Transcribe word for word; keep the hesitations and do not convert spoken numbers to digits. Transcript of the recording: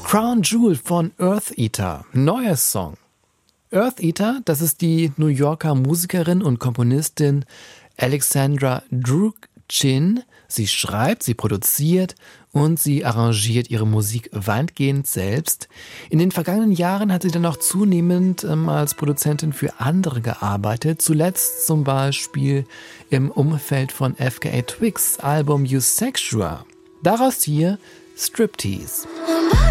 Crown Jewel von Eartheater, neuer Song. Eartheater, das ist die New Yorker Musikerin und Komponistin Alexandra Drukgyal. Sie schreibt, sie produziert und sie arrangiert ihre Musik weitgehend selbst. In den vergangenen Jahren hat sie dann auch zunehmend ähm, als Produzentin für andere gearbeitet. Zuletzt zum Beispiel im Umfeld von F K A Twigs Album Eusexual. Daraus hier Striptease.